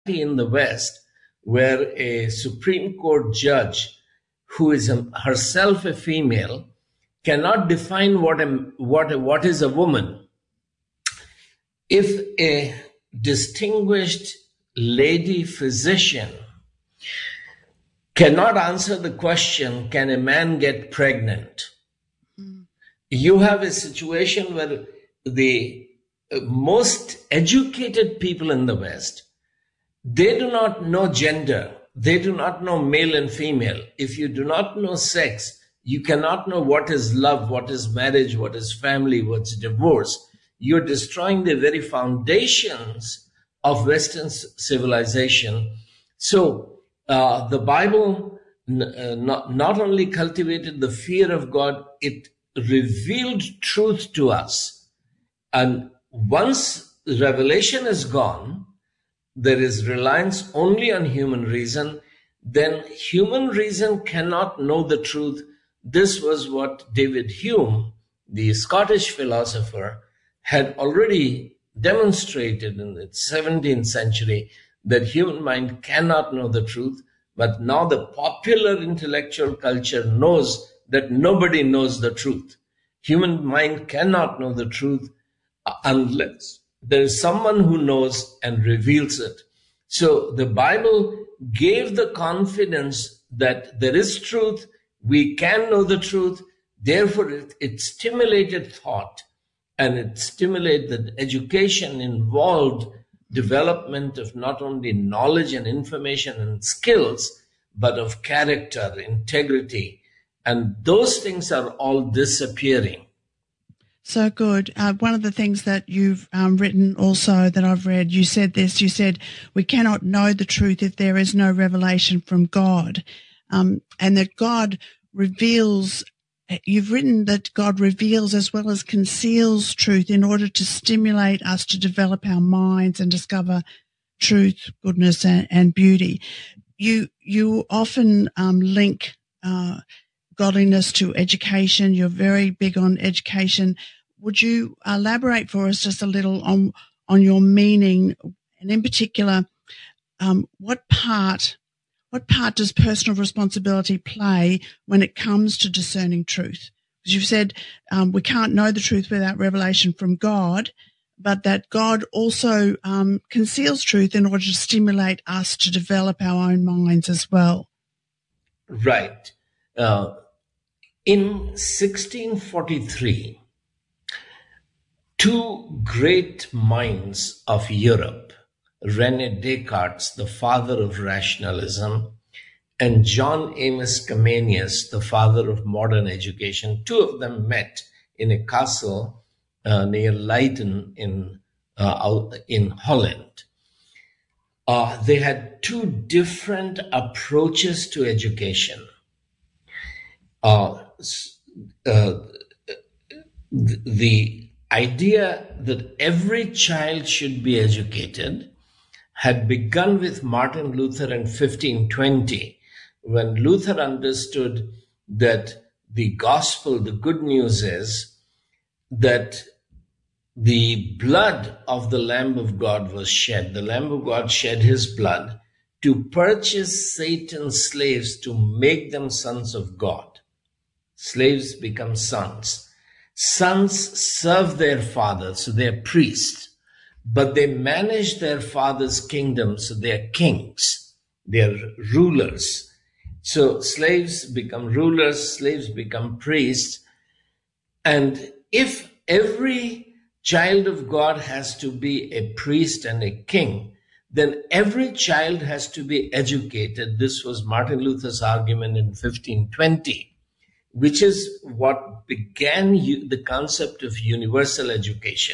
in the West where a Supreme Court judge who is herself a female cannot define what is a woman. If a distinguished lady physician cannot answer the question, can a man get pregnant? You have a situation where the most educated people in the West, they do not know gender. They do not know male and female. If you do not know sex, you cannot know what is love, what is marriage, what is family, what's divorce. You're destroying the very foundations of Western civilization. So the Bible not only cultivated the fear of God, it revealed truth to us. And once revelation is gone, there is reliance only on human reason, then human reason cannot know the truth. This was what David Hume, the Scottish philosopher, had already demonstrated in the 17th century, that human mind cannot know the truth. But now the popular intellectual culture knows that nobody knows the truth. Human mind cannot know the truth unless there is someone who knows and reveals it. So the Bible gave the confidence that there is truth, we can know the truth. Therefore, it stimulated thought, and it stimulated the education involved development of not only knowledge and information and skills, but of character, integrity. And those things are all disappearing. So good. One of the things that you've written also that I've read, you said we cannot know the truth if there is no revelation from God, and that God reveals. You've written that God reveals as well as conceals truth in order to stimulate us to develop our minds and discover truth, goodness, and beauty. You often link godliness to education. You're very big on education. Would you elaborate for us just a little on your meaning, and in particular, what part does personal responsibility play when it comes to discerning truth? Because you've said we can't know the truth without revelation from God, but that God also conceals truth in order to stimulate us to develop our own minds as well. Right. In 1643, two great minds of Europe, René Descartes, the father of rationalism, and John Amos Comenius, the father of modern education, two of them met in a castle near Leiden in Holland. They had two different approaches to education. The idea that every child should be educated had begun with Martin Luther in 1520, when Luther understood that the gospel, the good news is that the blood of the Lamb of God was shed. The Lamb of God shed his blood to purchase Satan's slaves, to make them sons of God. Slaves become sons. Sons serve their fathers, so they're priests. But they manage their father's kingdom, so they're kings. They're rulers. So slaves become rulers, slaves become priests. And if every child of God has to be a priest and a king, then every child has to be educated. This was Martin Luther's argument in 1520. Which is what began the concept of universal education.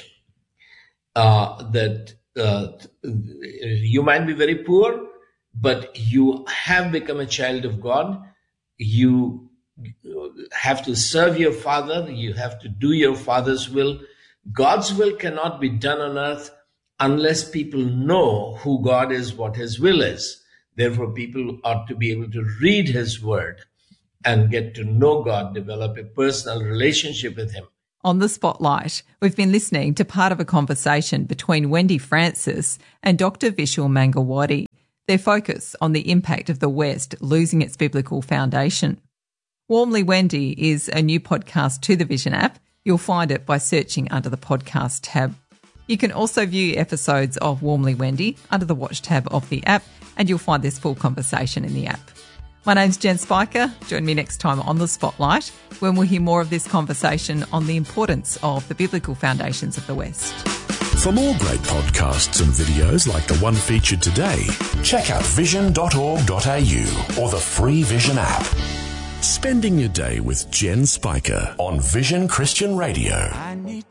That you might be very poor, but you have become a child of God. You have to serve your father. You have to do your father's will. God's will cannot be done on earth unless people know who God is, what his will is. Therefore, people ought to be able to read his word and get to know God, develop a personal relationship with him. On the Spotlight, we've been listening to part of a conversation between Wendy Francis and Dr. Vishal Mangalwadi, their focus on the impact of the West losing its biblical foundation. Warmly Wendy is a new podcast to the Vision app. You'll find it by searching under the podcast tab. You can also view episodes of Warmly Wendy under the Watch tab of the app, and you'll find this full conversation in the app. My name's Jen Spiker. Join me next time on The Spotlight when we'll hear more of this conversation on the importance of the biblical foundations of the West. For more great podcasts and videos like the one featured today, check out vision.org.au or the free Vision app. Spending your day with Jen Spiker on Vision Christian Radio.